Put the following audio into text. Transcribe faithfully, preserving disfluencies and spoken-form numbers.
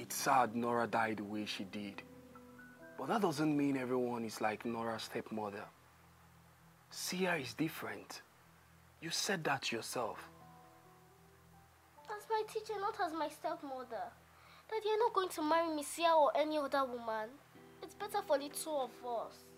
It's sad Nora died the way she did. But that doesn't mean everyone is like Nora's stepmother. Sia is different. You said that yourself. As my teacher, not as my stepmother. That you're not going to marry me, Sia or any other woman. It's better for the two of us.